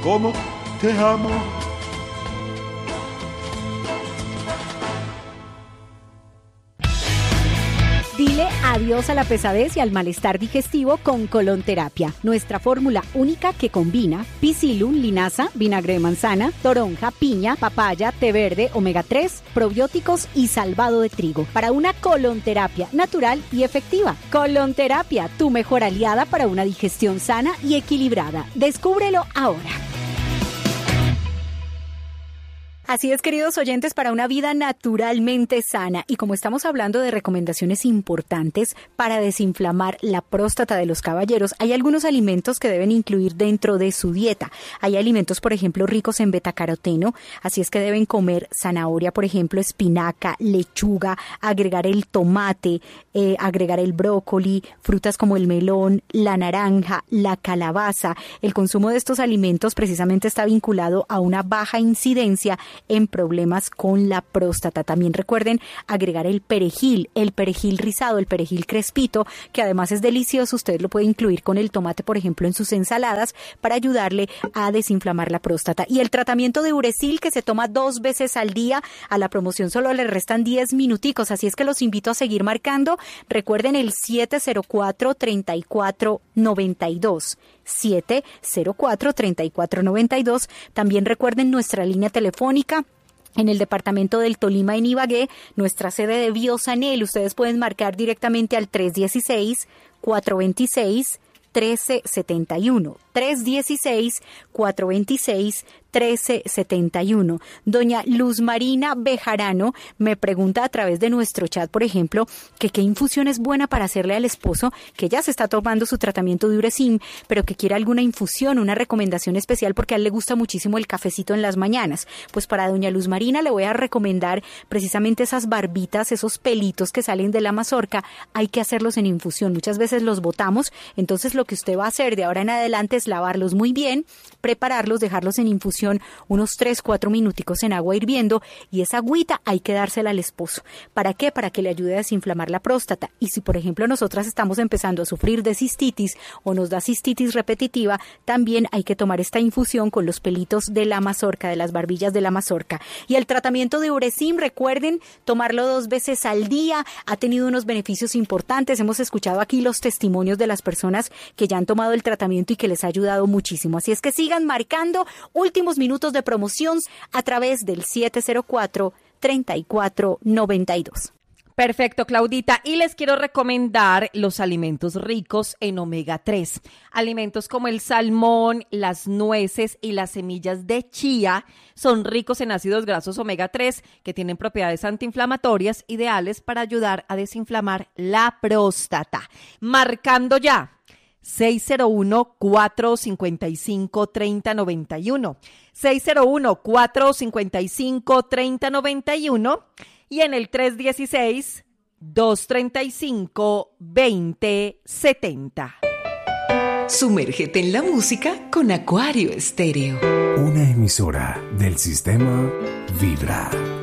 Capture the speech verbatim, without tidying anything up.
cómo te amo. Dile adiós a la pesadez y al malestar digestivo con Colonterapia, nuestra fórmula única que combina Psyllium, linaza, vinagre de manzana, toronja, piña, papaya, té verde, omega tres, probióticos y salvado de trigo para una colonterapia natural y efectiva. Colonterapia, tu mejor aliada para una digestión sana y equilibrada. Descúbrelo ahora. Así es, queridos oyentes, para una vida naturalmente sana. Y como estamos hablando de recomendaciones importantes para desinflamar la próstata de los caballeros, hay algunos alimentos que deben incluir dentro de su dieta. Hay alimentos, por ejemplo, ricos en betacaroteno, así es que deben comer zanahoria, por ejemplo, espinaca, lechuga, agregar el tomate, eh, agregar el brócoli, frutas como el melón, la naranja, la calabaza. El consumo de estos alimentos precisamente está vinculado a una baja incidencia en problemas con la próstata. También recuerden agregar el perejil, el perejil rizado, el perejil crespito, que además es delicioso. Usted lo puede incluir con el tomate, por ejemplo, en sus ensaladas para ayudarle a desinflamar la próstata. Y el tratamiento de Uresil, que se toma dos veces al día. A la promoción solo le restan diez minuticos, así es que los invito a seguir marcando. Recuerden el siete cero cuatro, tres cuatro nueve dos. siete cero cuatro, tres cuatro nueve dos. También recuerden nuestra línea telefónica en el departamento del Tolima, en Ibagué, nuestra sede de Biosanel. Ustedes pueden marcar directamente al tres uno seis, cuatro dos seis, uno tres siete uno. tres uno seis, cuatro dos seis, uno tres siete uno. Doña Luz Marina Bejarano me pregunta a través de nuestro chat, por ejemplo, que qué infusión es buena para hacerle al esposo, que ya se está tomando su tratamiento de Uresim, pero que quiere alguna infusión, una recomendación especial porque a él le gusta muchísimo el cafecito en las mañanas. Pues para doña Luz Marina le voy a recomendar precisamente esas barbitas, esos pelitos que salen de la mazorca, hay que hacerlos en infusión. Muchas veces los botamos, entonces lo que usted va a hacer de ahora en adelante es lavarlos muy bien, prepararlos, dejarlos en infusión unos tres, cuatro minuticos en agua hirviendo, y esa agüita hay que dársela al esposo. ¿Para qué? Para que le ayude a desinflamar la próstata. Y si, por ejemplo, nosotras estamos empezando a sufrir de cistitis o nos da cistitis repetitiva, también hay que tomar esta infusión con los pelitos de la mazorca, de las barbillas de la mazorca. Y el tratamiento de Uresim, recuerden, tomarlo dos veces al día, ha tenido unos beneficios importantes. Hemos escuchado aquí los testimonios de las personas que ya han tomado el tratamiento y que les ha ayudado muchísimo. Así es que sigan marcando. Últimos minutos de promoción a través del siete cero cuatro, tres cuatro nueve dos. Perfecto, Claudita. Y les quiero recomendar los alimentos ricos en omega tres. Alimentos como el salmón, las nueces y las semillas de chía son ricos en ácidos grasos omega tres que tienen propiedades antiinflamatorias ideales para ayudar a desinflamar la próstata. Marcando ya. seis cero uno, cuatro cinco cinco, tres cero nueve uno. seis cero uno, cuatro cinco cinco, tres cero nueve uno y en el tres uno seis, dos tres cinco, dos cero siete cero. Sumérgete en la música con Acuario Estéreo. Una emisora del sistema Vibra.